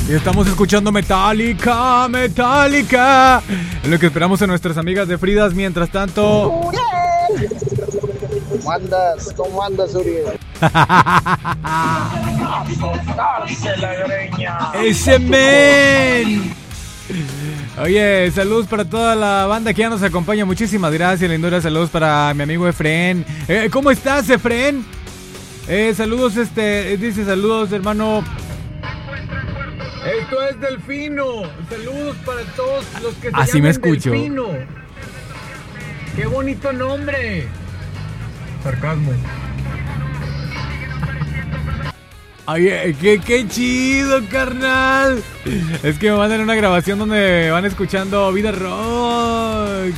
Y estamos escuchando Metallica. Es lo que esperamos en nuestras amigas de Fridas. Mientras tanto... ¿Cómo andas, Uriel? ¡Ese men! Oye, saludos para toda la banda que ya nos acompaña. Muchísimas gracias, Lindura. Saludos para mi amigo Efren. ¿Cómo estás, Efren? Saludos, dice saludos, hermano. Esto es Delfino. Saludos para todos los que se Así me escucho. Delfino. ¡Qué bonito nombre! Sarcasmo. Oye, qué chido, carnal. Es que me mandan una grabación donde van escuchando Vida Rock.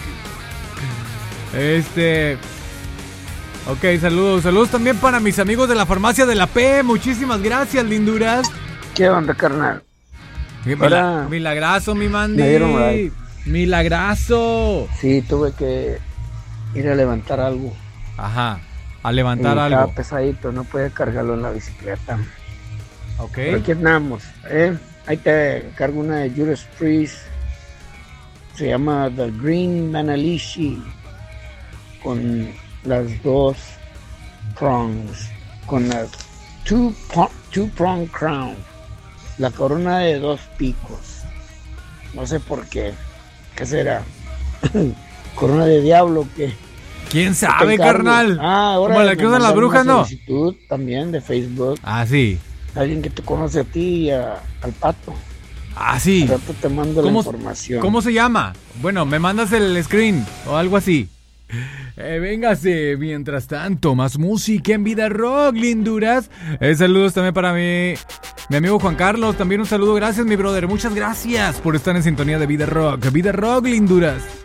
Ok, saludos también para mis amigos de la farmacia de la P. Muchísimas gracias, linduras. ¿Qué onda, carnal? Milagrazo, mi Mandy. Me dieron like. Milagrazo. Sí, tuve que ir a levantar algo. Ajá, a levantar algo. Estaba pesadito, no pude cargarlo en la bicicleta. Ok. Pero aquí andamos, Ahí te cargo una de Judas Priest. Se llama The Green Manalishi. Con las dos prongs. Con la two-prong crown. La corona de 2 picos. No sé por qué. ¿Qué será? ¿Corona de diablo o qué? ¿Quién sabe, carnal? Ahora como la que usan las brujas, ¿no? Solicitud también de Facebook. Ah, sí. Alguien que te conoce a ti y al Pato. Ah, sí. Al rato te mando la información. ¿Cómo se llama? Bueno, me mandas el screen o algo así. Véngase, mientras tanto, más música en Vida Rock, linduras. Saludos también para mi amigo Juan Carlos. También un saludo, gracias, mi brother. Muchas gracias por estar en sintonía de Vida Rock. Vida Rock, linduras.